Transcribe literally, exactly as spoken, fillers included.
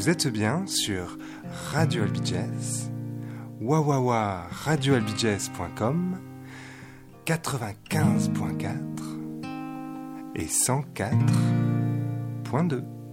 Vous êtes bien sur Radio Albi Jazz, wawawa radio albi jazz point com, quatre-vingt-quinze point quatre et cent quatre point deux.